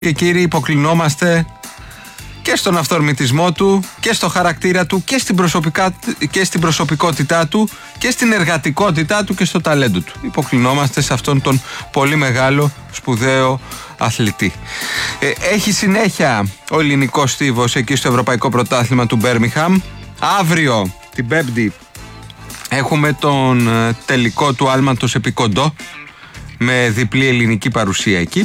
Και κύριοι, υποκλεινόμαστε και στον αυθορμητισμό του και στο χαρακτήρα του και στην προσωπικότητά του και στην εργατικότητά του και στο ταλέντο του. Υποκλεινόμαστε σε αυτόν τον πολύ μεγάλο, σπουδαίο αθλητή. Έχει συνέχεια ο ελληνικός στίβος εκεί στο Ευρωπαϊκό Πρωτάθλημα του Μπέρμιγχαμ. Αύριο, την Πέμπτη, έχουμε τον τελικό του άλματος επί κοντό με διπλή ελληνική παρουσία εκεί.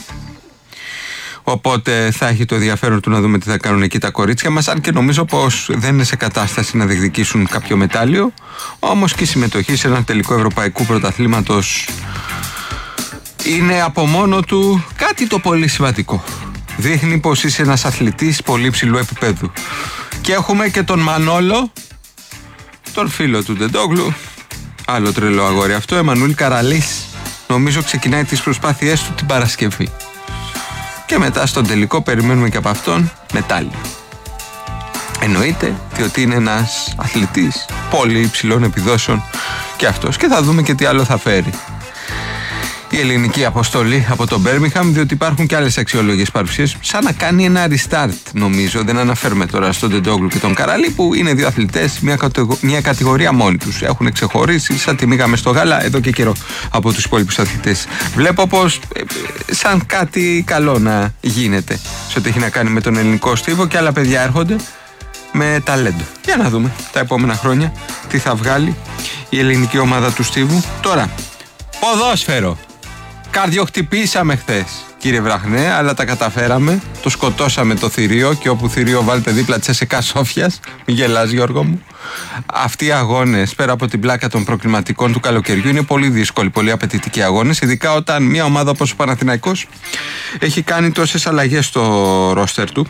Οπότε θα έχει το ενδιαφέρον του να δούμε τι θα κάνουν εκεί τα κορίτσια μας. Αν και νομίζω πως δεν είναι σε κατάσταση να διεκδικήσουν κάποιο μετάλλιο. Όμως και η συμμετοχή σε ένα τελικό ευρωπαϊκού πρωταθλήματος είναι από μόνο του κάτι το πολύ σημαντικό. Δείχνει πως είσαι ένας αθλητής πολύ ψηλού επίπεδου. Και έχουμε και τον Μανόλο, τον φίλο του Ντεντόγλου. Άλλο τρελό αγόρι αυτό, Εμμανουήλ Καραλής. Νομίζω ξεκινάει τις προσπάθειές του την Παρασκευή. Και μετά στον τελικό περιμένουμε και από αυτόν μετάλλιο. Εννοείται ότι είναι ένας αθλητής πολύ υψηλών επιδόσεων και αυτός. Και θα δούμε και τι άλλο θα φέρει η ελληνική αποστολή από τον Μπέρμιγχαμ, διότι υπάρχουν και άλλες αξιόλογες παρουσίες. Σαν να κάνει ένα restart, νομίζω. Δεν αναφέρουμε τώρα στον Ντεντόγλου και τον Καραλή, που είναι δύο αθλητές, μια κατηγορία μόνοι τους. Έχουν ξεχωρίσει σαν τη μίγα μες στο γάλα εδώ και καιρό από τους υπόλοιπους αθλητές. Βλέπω πως σαν κάτι καλό να γίνεται σε ό,τι έχει να κάνει με τον ελληνικό στίβο, και άλλα παιδιά έρχονται με ταλέντο. Για να δούμε τα επόμενα χρόνια τι θα βγάλει η ελληνική ομάδα του στίβου. Τώρα, ποδόσφαιρο. Καρδιοχτυπήσαμε χθες, κύριε Βραχνέ, αλλά τα καταφέραμε. Το σκοτώσαμε το θηρίο, και όπου θηρίο βάλτε δίπλα Τσέσεκα Σόφιας. Μην γελάς, Γιώργο μου. Αυτοί οι αγώνες, πέρα από την πλάκα των προκριματικών του καλοκαιριού, είναι πολύ δύσκολοι, πολύ απαιτητικοί αγώνες. Ειδικά όταν μια ομάδα όπως ο Παναθηναϊκός έχει κάνει τόσες αλλαγές στο ρόστερ του.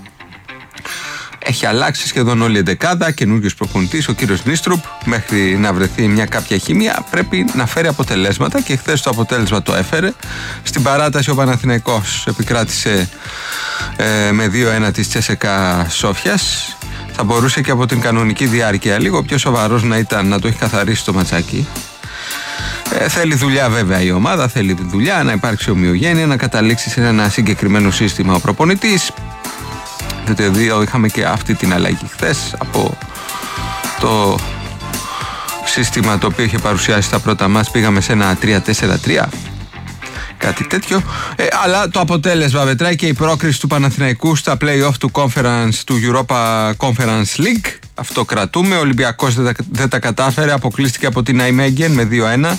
Έχει αλλάξει σχεδόν όλη η εντεκάδα, καινούριος προπονητής, ο κύριος Νίστρουπ. Μέχρι να βρεθεί μια κάποια χημεία πρέπει να φέρει αποτελέσματα, και χθες το αποτέλεσμα το έφερε. Στην παράταση ο Παναθηναϊκός επικράτησε με 2-1 της Τσέσεκα Σόφιας. Θα μπορούσε και από την κανονική διάρκεια λίγο πιο σοβαρός να ήταν, να το έχει καθαρίσει το ματσάκι. Θέλει δουλειά βέβαια η ομάδα, θέλει δουλειά, να υπάρξει ομοιογένεια, να καταλήξει σε ένα συγκεκριμένο σύστημα ο προπονητής. Διότι είχαμε και αυτή την αλλαγή χθες από το σύστημα το οποίο είχε παρουσιάσει στα πρώτα μας. Πήγαμε σε ένα 3-4-3, κάτι τέτοιο, αλλά το αποτέλεσμα μετράει, και η πρόκριση του Παναθηναϊκού στα play-off του Europa Conference League. Αυτό κρατούμε. Ο Ολυμπιακός δεν τα κατάφερε, αποκλείστηκε από την Ναϊμέγγεν με 2-1.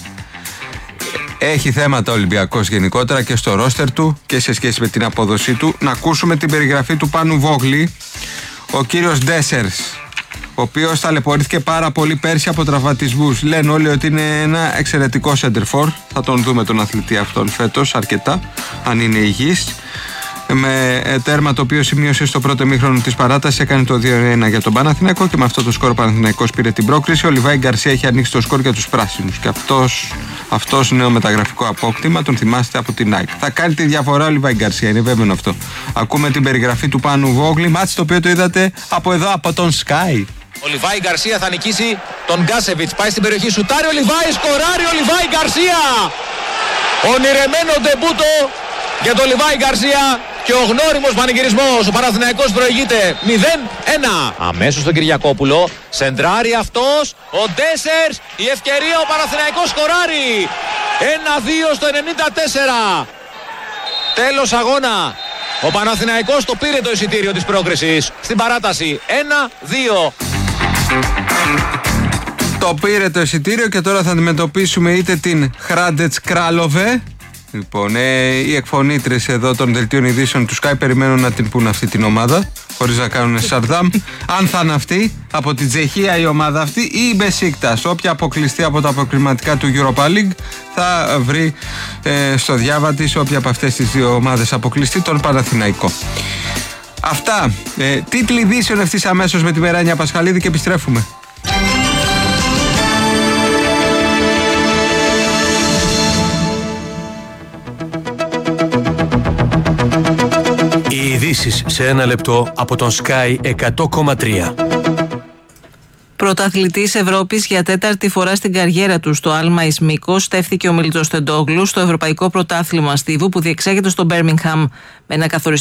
Έχει θέματα ο Ολυμπιακός γενικότερα και στο ρόστερ του και σε σχέση με την απόδοσή του. Να ακούσουμε την περιγραφή του Πάνου Βόγλη. Ο κύριος Ντέσερς, ο οποίος ταλαιπωρήθηκε πάρα πολύ πέρσι από τραυματισμούς. Λένε όλοι ότι είναι ένα εξαιρετικό σέντερφορ. Θα τον δούμε τον αθλητή αυτόν φέτος αρκετά, αν είναι υγιής. Με τέρμα το οποίο σημείωσε στο πρώτο ημίχρονο της παράτασης, έκανε το 2-1 για τον Παναθηναϊκό, και με αυτό το σκορ ο Παναθηναϊκός πήρε την πρόκριση. Ο Λιβάη Γκαρσία έχει ανοίξει το σκορ για τους πράσινους, και αυτός νέο μεταγραφικό απόκτημα, τον θυμάστε από την ΑΕΚ. Θα κάνει τη διαφορά ο Λιβάη Γκαρσία, είναι βέβαιο αυτό. Ακούμε την περιγραφή του Πάνου Βόγλη, μάτς το οποίο το είδατε από εδώ, από τον Sky. Ο Λιβάη Γκαρσία θα νικήσει τον Γκάσεβιτς. Πάει στην περιοχή, σουτάρει ο Λιβάη, σκοράρει ο Λιβάη Γκαρσία. Ονειρεμένο ντεμπούτο για τον Λιβάη Γκαρσία, και ο γνώριμος πανηγυρισμός. Ο Παναθηναϊκός προηγείται 0-1. Αμέσως τον Κυριακόπουλο, σεντράρει αυτός, ο Ντέσερς, η ευκαιρία, ο Παναθηναϊκός σκοράρει. 1-2 στο 94. Τέλος αγώνα. Ο Παναθηναϊκός το πήρε το εισιτήριο της πρόκρισης στην παράταση. 1-2. Το πήρε το εισιτήριο, και τώρα θα αντιμετωπίσουμε είτε την Χράντετς Κράλοβε. Λοιπόν, οι εκφωνήτρες εδώ των δελτίων ειδήσεων του Sky περιμένουν να την πούν αυτή την ομάδα, χωρίς να κάνουν σαρδάμ. Αν θα είναι αυτή, από την Τσεχία η ομάδα αυτή, ή η Μπεσίκτας. Όποια αποκλειστεί από τα αποκριματικά του Europa League θα βρει στο διάβα της, όποια από αυτές τις δύο ομάδες αποκλειστεί, τον Παναθηναϊκό. Αυτά. Τίτλοι ειδήσεων ευθύς αμέσως με τη Μεράνια Πασχαλίδη, και επιστρέφουμε. Οι ειδήσεις σε ένα λεπτό από τον Sky 100,3. Πρωταθλητής Ευρώπης για τέταρτη φορά στην καριέρα του στο άλμα εις μήκος, στέφθηκε ο Μιλτζοστεντόγλου στο Ευρωπαϊκό Πρωτάθλημα Στίβου που διεξάγεται στο Μπέρμιγχαμ με ένα καθοριστικό